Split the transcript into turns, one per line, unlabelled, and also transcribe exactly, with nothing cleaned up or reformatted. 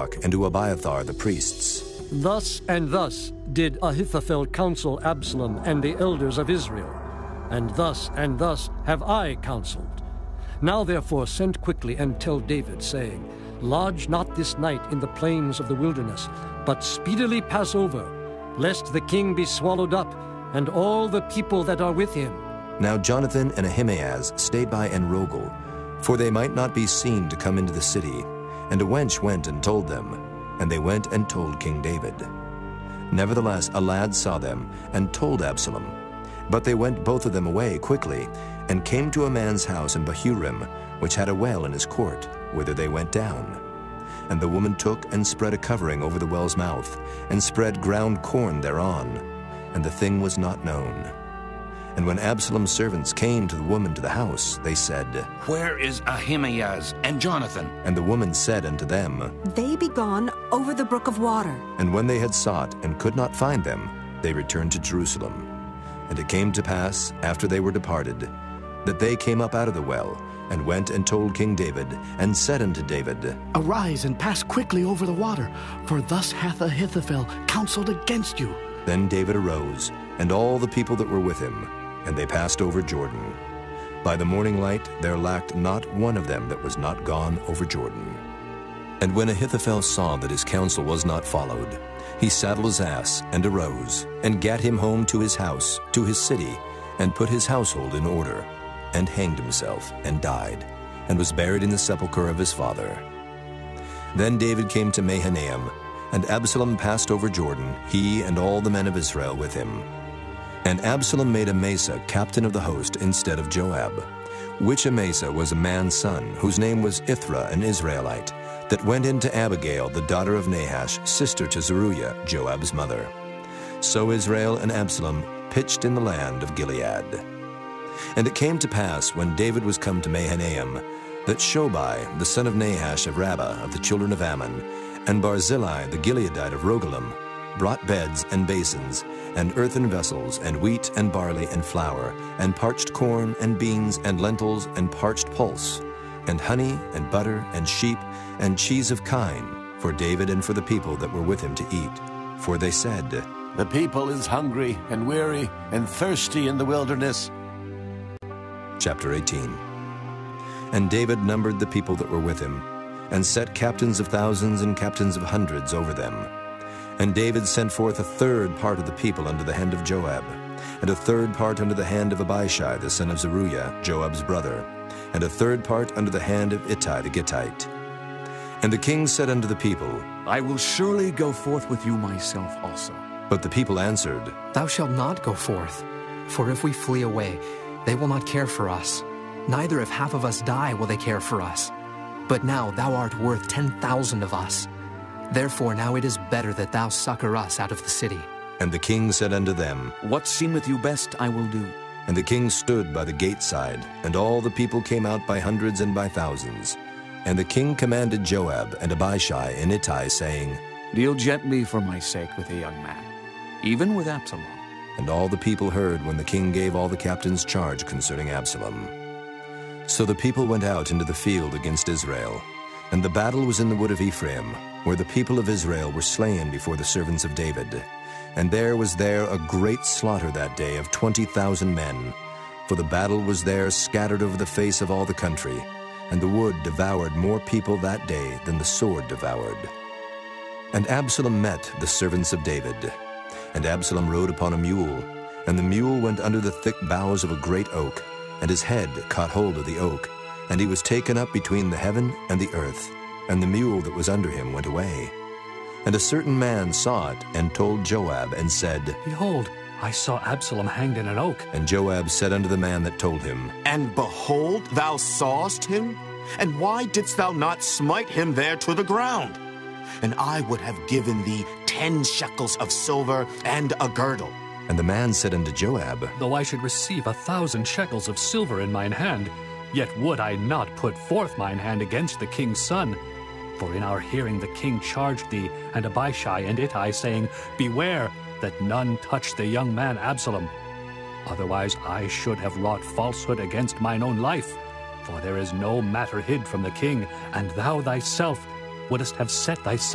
Zadok and to Abiathar the priests.
Thus and thus did Ahithophel counsel Absalom and the elders of Israel, and thus and thus have I counseled. Now therefore send quickly and tell David, saying, Lodge not this night in the plains of the wilderness, but speedily pass over, lest the king be swallowed up, and all the people that are with him.
Now Jonathan and Ahimaaz stayed by Enrogel, for they might not be seen to come into the city. And a wench went and told them, and they went and told King David. Nevertheless a lad saw them, and told Absalom. But they went both of them away quickly, and came to a man's house in Bahurim, which had a well in his court, whither they went down. And the woman took and spread a covering over the well's mouth, and spread ground corn thereon, and the thing was not known. And when Absalom's servants came to the woman to the house, they said,
Where is Ahimaaz and Jonathan?
And the woman said unto them,
They be gone over the brook of water.
And when they had sought and could not find them, they returned to Jerusalem. And it came to pass, after they were departed, that they came up out of the well, and went and told King David, and said unto David,
Arise and pass quickly over the water, for thus hath Ahithophel counseled against you.
Then David arose, and all the people that were with him, and they passed over Jordan. By the morning light there lacked not one of them that was not gone over Jordan. And when Ahithophel saw that his counsel was not followed, he saddled his ass, and arose, and gat him home to his house, to his city, and put his household in order, and hanged himself, and died, and was buried in the sepulchre of his father. Then David came to Mahanaim, and Absalom passed over Jordan, he and all the men of Israel with him. And Absalom made Amasa captain of the host instead of Joab, which Amasa was a man's son, whose name was Ithra, an Israelite, that went in to Abigail, the daughter of Nahash, sister to Zeruiah, Joab's mother. So Israel and Absalom pitched in the land of Gilead. And it came to pass, when David was come to Mahanaim, that Shobai, the son of Nahash of Rabbah of the children of Ammon, and Barzillai the Gileadite of Rogelim, brought beds and basins, and earthen vessels, and wheat and barley and flour, and parched corn and beans and lentils and parched pulse, and honey and butter and sheep and cheese of kine, for David and for the people that were with him to eat. For they said,
The people is hungry and weary and thirsty in the wilderness.
Chapter eighteen. And David numbered the people that were with him, and set captains of thousands and captains of hundreds over them. And David sent forth a third part of the people under the hand of Joab, and a third part under the hand of Abishai the son of Zeruiah, Joab's brother, and a third part under the hand of Ittai the Gittite. And the king said unto the people,
I will surely go forth with you myself also.
But the people answered,
Thou shalt not go forth, for if we flee away, they will not care for us. Neither if half of us die will they care for us. But now thou art worth ten thousand of us. Therefore now it is better that thou succor us out of the city.
And the king said unto them,
What seemeth you best I will do.
And the king stood by the gate side, and all the people came out by hundreds and by thousands. And the king commanded Joab and Abishai and Ittai, saying,
Deal gently for my sake with the young man, even with Absalom.
And all the people heard when the king gave all the captains charge concerning Absalom. So the people went out into the field against Israel. And the battle was in the wood of Ephraim, where the people of Israel were slain before the servants of David. And there was there a great slaughter that day of twenty thousand men. For the battle was there scattered over the face of all the country, and the wood devoured more people that day than the sword devoured. And Absalom met the servants of David. And Absalom rode upon a mule, and the mule went under the thick boughs of a great oak, and his head caught hold of the oak, and he was taken up between the heaven and the earth, and the mule that was under him went away. And a certain man saw it, and told Joab, and said,
Behold, I saw Absalom hanged in an oak.
And Joab said unto the man that told him,
And behold, thou sawest him? And why didst thou not smite him there to the ground? And I would have given thee ten shekels of silver and a girdle.
And the man said unto Joab,
Though I should receive a thousand shekels of silver in mine hand, yet would I not put forth mine hand against the king's son. For in our hearing the king charged thee, and Abishai and Ittai, saying, Beware that none touch the young man Absalom. Otherwise I should have wrought falsehood against mine own life. For there is no matter hid from the king, and thou thyself wouldest have set thyself